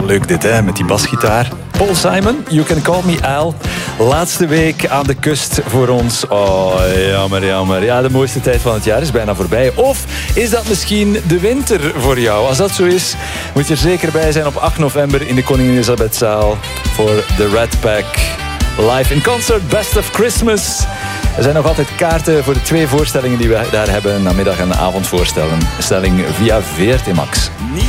Leuk dit, hè, met die basgitaar. Paul Simon, You Can Call Me Al. Laatste week aan de kust voor ons. Oh, jammer. Ja, de mooiste tijd van het jaar is bijna voorbij. Of is dat misschien de winter voor jou? Als dat zo is, moet je er zeker bij zijn op 8 november in de Koningin Elisabethzaal voor de Red Pack live in concert Best of Christmas. Er zijn nog altijd kaarten voor de 2 voorstellingen die we daar hebben. Namiddag- en avondvoorstelling via VRT Max.